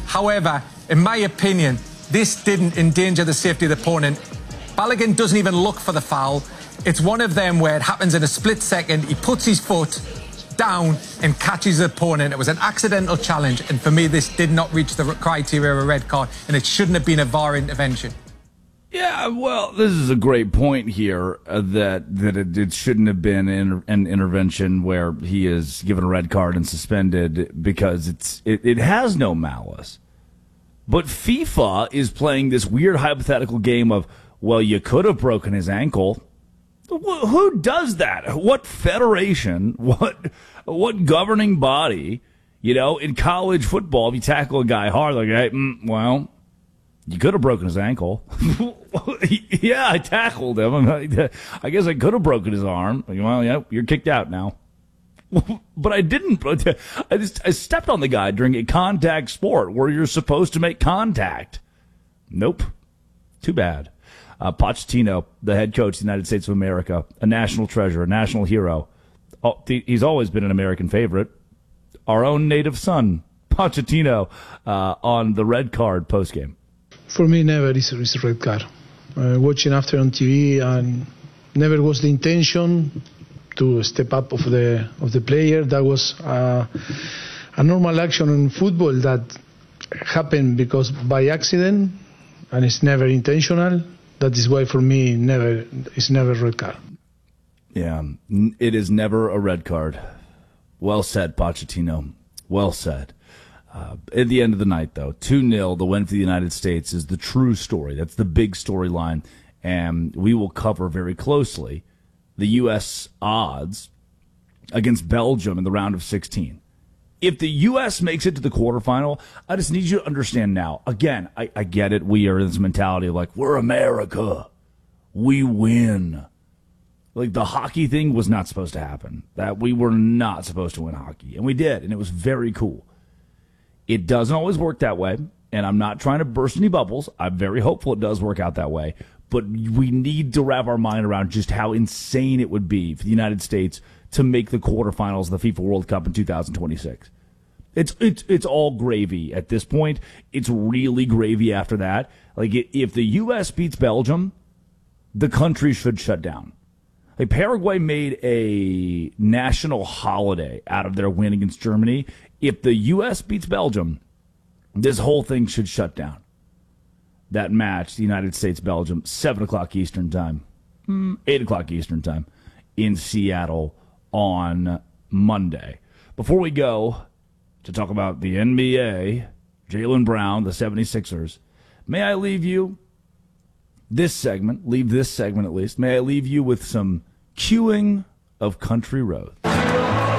However, in my opinion, this didn't endanger the safety of the opponent. Balogun doesn't even look for the foul. It's one of them where it happens in a split second. He puts his foot down and catches the opponent. It was an accidental challenge, and for me, this did not reach the criteria of a red card, and it shouldn't have been a VAR intervention. Yeah, well, this is a great point here that it shouldn't have been an intervention where he is given a red card and suspended because it has no malice. But FIFA is playing this weird hypothetical game of, well, you could have broken his ankle. Who does that? What federation? What governing body? You know, in college football, if you tackle a guy hard, like, hey, well, you could have broken his ankle. Yeah, I tackled him. I guess I could have broken his arm. Well, yeah, you're kicked out now. But I didn't. I stepped on the guy during a contact sport where you're supposed to make contact. Nope. Too bad. Pochettino, the head coach of the United States of America, a national treasure, a national hero. He's always been an American favorite. Our own native son, Pochettino, on the red card postgame. For me, never is a red card. Watching after on TV, and never was the intention to step up of the player. That was a normal action in football that happened because by accident, and it's never intentional. That is why for me, it's never a red card. Yeah, it is never a red card. Well said, Pochettino. Well said. At the end of the night, though, 2-0, the win for the United States is the true story. That's the big storyline, and we will cover very closely the U.S. odds against Belgium in the round of 16. If the U.S. makes it to the quarterfinal, I just need you to understand now. Again, I get it. We are in this mentality of like, we're America. We win. Like, the hockey thing was not supposed to happen. That we were not supposed to win hockey, and we did, and it was very cool. It doesn't always work that way, and I'm not trying to burst any bubbles. I'm very hopeful it does work out that way, but we need to wrap our mind around just how insane it would be for the United States to make the quarterfinals of the FIFA World Cup in 2026. It's all gravy at this point. It's really gravy after that. Like, if the U.S. beats Belgium, the country should shut down. Like, Paraguay made a national holiday out of their win against Germany. If the U.S. beats Belgium, this whole thing should shut down. That match, the United States-Belgium, 7 o'clock Eastern time, 8 o'clock Eastern time in Seattle on Monday. Before we go to talk about the NBA, Jaylen Brown, the 76ers, may I leave you this segment, at least, may I leave you with some cueing of Country Road.